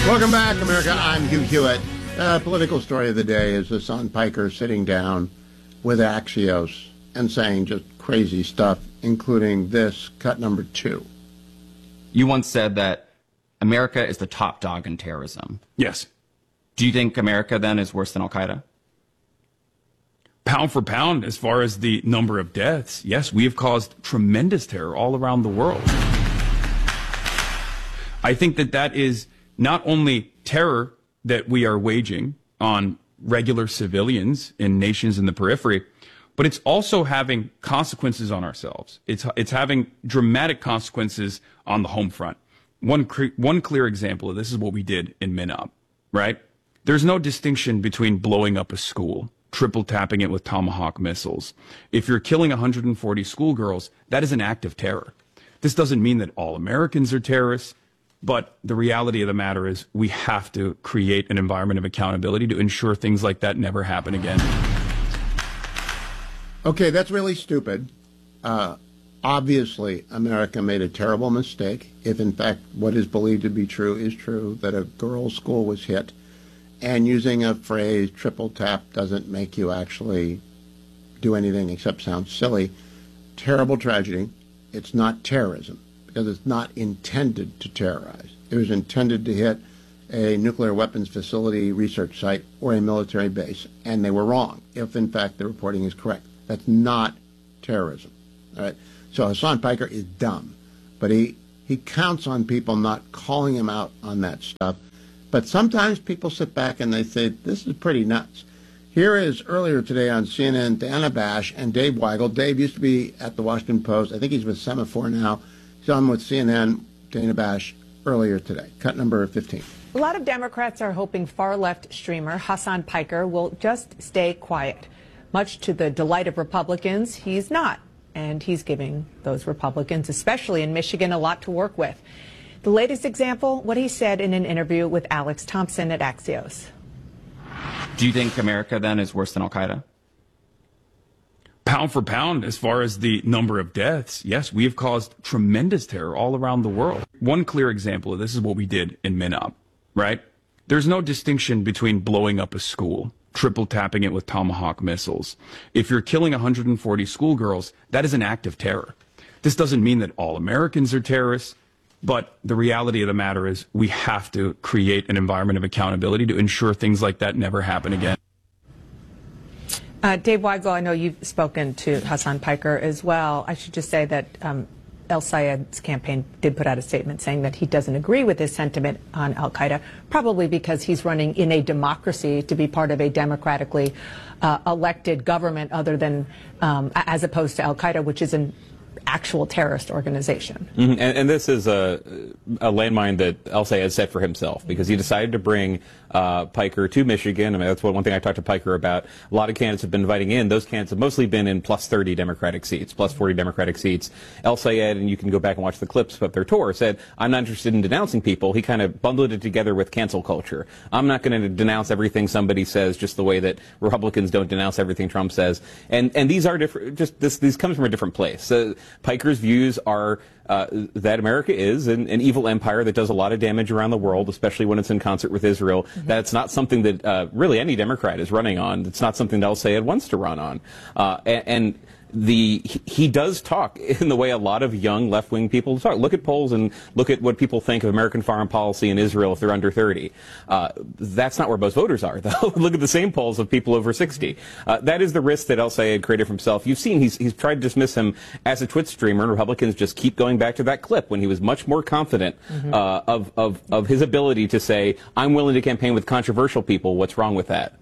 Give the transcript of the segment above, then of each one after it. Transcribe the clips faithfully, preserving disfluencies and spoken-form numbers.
Welcome back, America. I'm Hugh Hewitt. Uh, political story of the day is Hasan Piker sitting down with Axios and saying just crazy stuff, including this, cut number two. You once said that America is the top dog in terrorism. Yes. Do you think America, then, is worse than Al-Qaeda? Pound for pound, as far as the number of deaths, yes, we have caused tremendous terror all around the world. I think that that is not only terror that we are waging on regular civilians in nations in the periphery, but it's also having consequences on ourselves. It's it's having dramatic consequences on the home front. One cre- one clear example of this is what we did in Minab, right? There's no distinction between blowing up a school, triple tapping it with Tomahawk missiles. If you're killing one hundred forty schoolgirls, that is an act of terror. This doesn't mean that all Americans are terrorists. But the reality of the matter is we have to create an environment of accountability to ensure things like that never happen again. Okay, that's really stupid. Uh, obviously, America made a terrible mistake, if in fact what is believed to be true is true, that a girls' school was hit. And using a phrase, triple tap, doesn't make you actually do anything except sound silly. Terrible tragedy. It's not terrorism, because it's not intended to terrorize. It was intended to hit a nuclear weapons facility, research site, or a military base, and they were wrong, if in fact the reporting is correct. That's not terrorism. All right? So Hasan Piker is dumb, but he, he counts on people not calling him out on that stuff. But sometimes people sit back and they say, this is pretty nuts. Here is earlier today on C N N, Dana Bash and Dave Weigel. Dave used to be at the Washington Post. I think he's with Semaphore now. He's on with C N N, Dana Bash, earlier today. Cut number fifteen. A lot of Democrats are hoping far-left streamer Hasan Piker will just stay quiet. Much to the delight of Republicans, he's not. And he's giving those Republicans, especially in Michigan, a lot to work with. The latest example, what he said in an interview with Alex Thompson at Axios. Do you think America, then, is worse than Al-Qaeda? Pound for pound, as far as the number of deaths, yes, we have caused tremendous terror all around the world. One clear example of this is what we did in Minab, right? There's no distinction between blowing up a school, triple tapping it with Tomahawk missiles. If you're killing one hundred forty schoolgirls, that is an act of terror. This doesn't mean that all Americans are terrorists, but the reality of the matter is we have to create an environment of accountability to ensure things like that never happen again. Uh, Dave Weigel, I know you've spoken to Hasan Piker as well. I should just say that um, El-Sayed's campaign did put out a statement saying that he doesn't agree with his sentiment on al-Qaeda, probably because he's running in a democracy to be part of a democratically uh, elected government other than, um, as opposed to al-Qaeda, which is an actual terrorist organization. Mm-hmm. and, and this is a, a landmine that El-Sayed set for himself, because he decided to bring uh, Piker to Michigan. I mean, that's what, one thing I talked to Piker about. A lot of candidates have been inviting in. Those candidates have mostly been in plus thirty Democratic seats, plus forty Democratic seats. El-Sayed, and you can go back and watch the clips of their tour, said, I'm not interested in denouncing people. He kind of bundled it together with cancel culture. I'm not going to denounce everything somebody says just the way that Republicans don't denounce everything Trump says. And and these are different, just this, these comes from a different place. Uh, Piker's views are uh, that America is an, an evil empire that does a lot of damage around the world, especially when it's in concert with Israel. Mm-hmm. That's not something that uh, really any Democrat is running on. It's not something that El-Sayed wants to run on. Uh, and, and the he does talk in the way a lot of young left-wing people talk. Look at polls and look at what people think of American foreign policy in Israel if they're under thirty. Uh, that's not where most voters are, though. Look at the same polls of people over sixty. Uh, that is the risk that El-Sayed created for himself. You've seen he's, he's tried to dismiss him as a Twitch streamer, and Republicans just keep going back to that clip when he was much more confident mm-hmm. uh, of, of, of his ability to say, I'm willing to campaign with controversial people. What's wrong with that?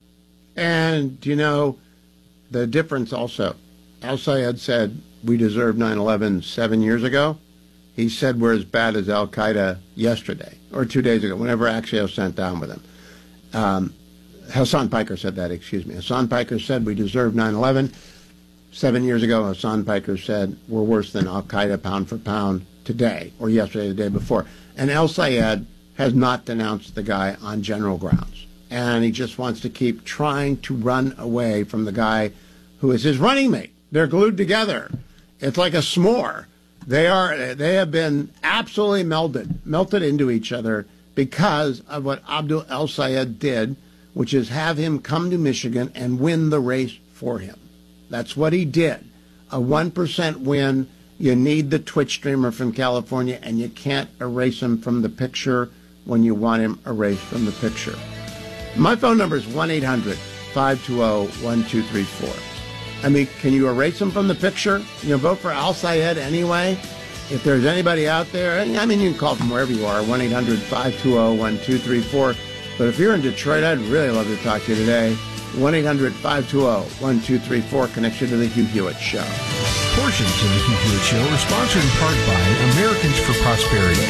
And, you know, the difference also, El-Sayed said we deserved nine eleven seven years ago. He said we're as bad as al-Qaeda yesterday, or two days ago, whenever Axios sent down with him. Um, Hasan Piker said that, excuse me. Hasan Piker said we deserved nine eleven. Seven years ago, Hasan Piker said we're worse than al-Qaeda pound for pound today, or yesterday, the day before. And El-Sayed has not denounced the guy on general grounds. And he just wants to keep trying to run away from the guy who is his running mate. They're glued together. It's like a s'more. They are. They have been absolutely melded, melted into each other. because of what Abdul El-Sayed did, which is have him come to Michigan and win the race for him. That's what he did. A one percent win. You need the Twitch streamer from California, and you can't erase him from the picture when you want him erased from the picture. My phone number is one eight hundred five two zero one two three four. I mean, can you erase him from the picture? You know, vote for Al-Sayed anyway. If there's anybody out there, I mean, you can call from wherever you are, one eight hundred five two zero one two three four. But if you're in Detroit, I'd really love to talk to you today. one eight hundred five two zero one two three four connects you to the Hugh Hewitt Show. Portions of the Hugh Hewitt Show are sponsored in part by Americans for Prosperity.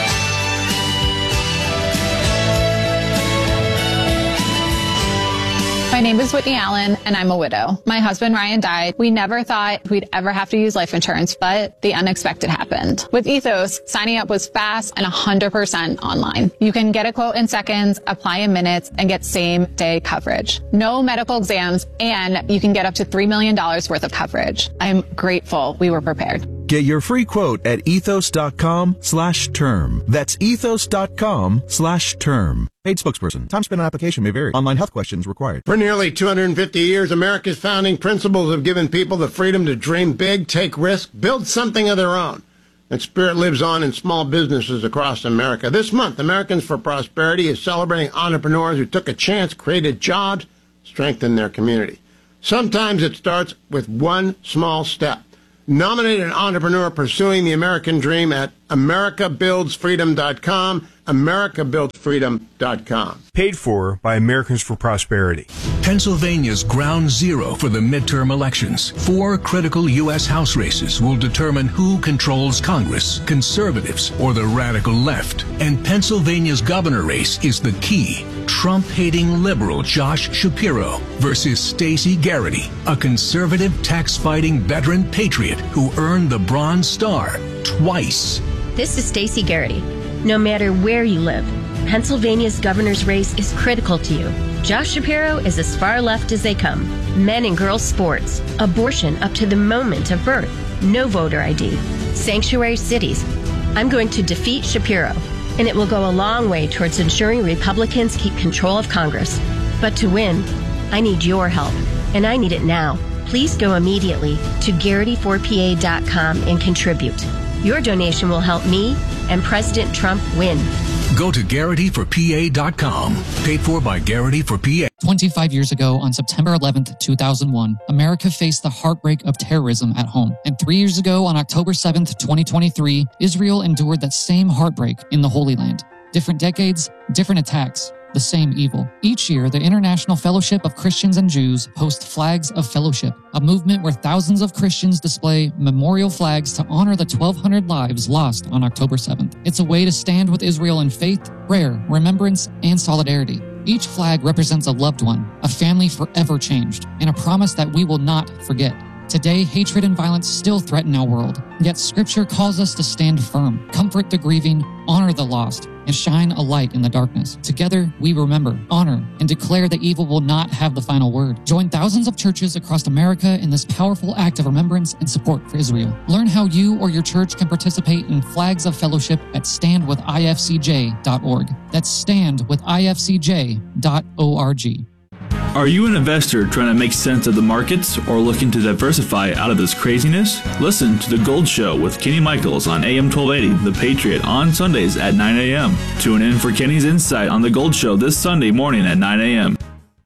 My name is Whitney Allen, and I'm a widow. My husband, Ryan, died. We never thought we'd ever have to use life insurance, but the unexpected happened. With Ethos, signing up was fast and one hundred percent online. You can get a quote in seconds, apply in minutes, and get same-day coverage. No medical exams, and you can get up to three million dollars worth of coverage. I'm grateful we were prepared. Get your free quote at ethos.com slash term. That's ethos.com slash term. Paid spokesperson. Time spent on application may vary. Online health questions required. For nearly two hundred fifty years, America's founding principles have given people the freedom to dream big, take risks, build something of their own. That spirit lives on in small businesses across America. This month, Americans for Prosperity is celebrating entrepreneurs who took a chance, created jobs, strengthened their community. Sometimes it starts with one small step. Nominate an entrepreneur pursuing the American dream at america builds freedom dot com, america builds freedom dot com. Paid for by Americans for Prosperity. Pennsylvania's ground zero for the midterm elections. Four critical U S House races will determine who controls Congress, conservatives or the radical left. And Pennsylvania's governor race is the key. Trump-hating liberal Josh Shapiro versus Stacey Garrity, a conservative tax-fighting veteran patriot who earned the Bronze Star twice. This is Stacey Garrity. No matter where you live, Pennsylvania's governor's race is critical to you. Josh Shapiro is as far left as they come. Men and girls sports, abortion up to the moment of birth, no voter I D, sanctuary cities. I'm going to defeat Shapiro, and it will go a long way towards ensuring Republicans keep control of Congress. But to win, I need your help, and I need it now. Please go immediately to Garrity four P A dot com and contribute. Your donation will help me and President Trump win. Go to Garrity for P A dot com. Paid for by Garrity for P A. twenty-five years ago, on September eleventh, two thousand one, America faced the heartbreak of terrorism at home. And three years ago, on October seventh, twenty twenty-three, Israel endured that same heartbreak in the Holy Land. Different decades, different attacks, the same evil. Each year, the International Fellowship of Christians and Jews hosts Flags of Fellowship, a movement where thousands of Christians display memorial flags to honor the twelve hundred lives lost on October seventh. It's a way to stand with Israel in faith, prayer, remembrance, and solidarity. Each flag represents a loved one, a family forever changed, and a promise that we will not forget. Today, hatred and violence still threaten our world, yet Scripture calls us to stand firm, comfort the grieving, honor the lost, and shine a light in the darkness. Together, we remember, honor, and declare that evil will not have the final word. Join thousands of churches across America in this powerful act of remembrance and support for Israel. Learn how you or your church can participate in Flags of Fellowship at stand with I F C J dot org. That's stand with I F C J dot org. Are you an investor trying to make sense of the markets or looking to diversify out of this craziness? Listen to The Gold Show with Kenny Michaels on A M twelve eighty, The Patriot, on Sundays at nine a.m. Tune in for Kenny's insight on The Gold Show this Sunday morning at nine a.m.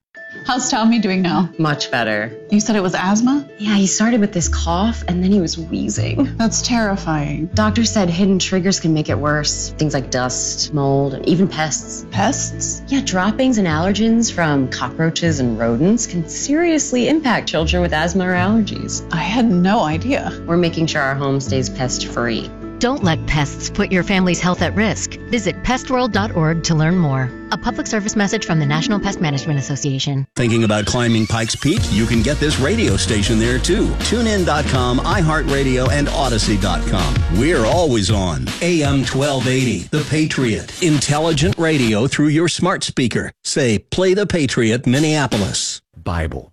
How's Tommy doing now? Much better. You said it was asthma? Yeah, he started with this cough and then he was wheezing. That's terrifying. Doctor said hidden triggers can make it worse. Things like dust, mold, and even pests. Pests? Yeah, droppings and allergens from cockroaches and rodents can seriously impact children with asthma or allergies. I had no idea. We're making sure our home stays pest-free. Don't let pests put your family's health at risk. Visit pest world dot org to learn more. A public service message from the National Pest Management Association. Thinking about climbing Pikes Peak? You can get this radio station there too. tune in dot com, iHeartRadio, and Odyssey dot com. We're always on. A M twelve eighty, The Patriot. Intelligent radio through your smart speaker. Say, play The Patriot, Minneapolis. Bible.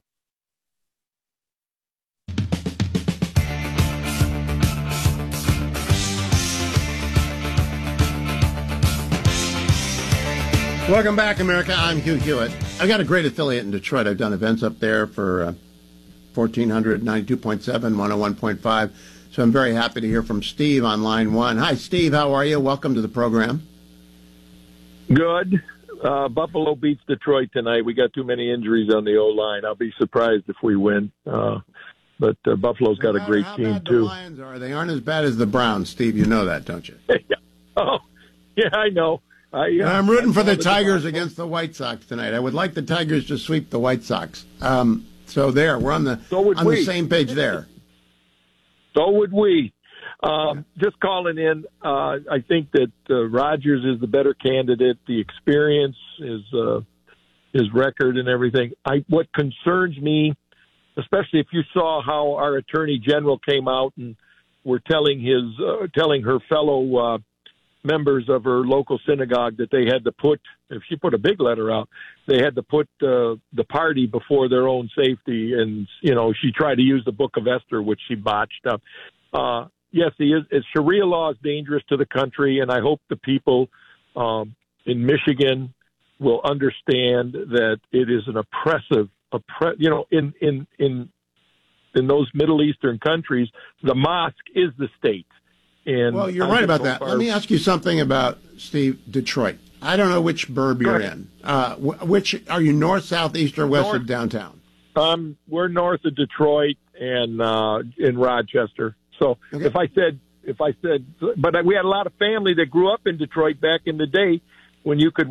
Welcome back, America. I'm Hugh Hewitt. I've got a great affiliate in Detroit. I've done events up there for uh, fourteen hundred, ninety-two point seven, one oh one point five. So I'm very happy to hear from Steve on line one. Hi, Steve. How are you? Welcome to the program. Good. Uh, Buffalo beats Detroit tonight. We got too many injuries on the O-line. I'll be surprised if we win. Uh, but uh, Buffalo's got no a great how team, bad too. The Lions are. They aren't as bad as the Browns, Steve. You know that, don't you? Oh, yeah, I know. I, uh, I'm rooting for the I Tigers against the White Sox tonight. I would like the Tigers to sweep the White Sox. Um, so there, we're on the So would on we. the same page there. So would we. Um, just calling in, uh, I think that uh, Rodgers is the better candidate. The experience, his uh, his record, and everything. I what concerns me, especially if you saw how our Attorney General came out and were telling his uh, telling her fellow uh, members of her local synagogue that they had to put, if she put a big letter out, they had to put uh, the party before their own safety. And you know, she tried to use the Book of Esther, which she botched up. Uh, Yes, he is. Sharia law is dangerous to the country, and I hope the people um, in Michigan will understand that it is an oppressive, oppre- you know, in, in in in those Middle Eastern countries, the mosque is the state. And Well, you're I right get about so that. far- Let me ask you something about, Steve, Detroit. I don't know which burb you're in. Uh, wh- which are you, north, south, east, or west North. of downtown? Um, we're north of Detroit and uh, in Rochester. So if I said, if I said, but we had a lot of family that grew up in Detroit back in the day when you could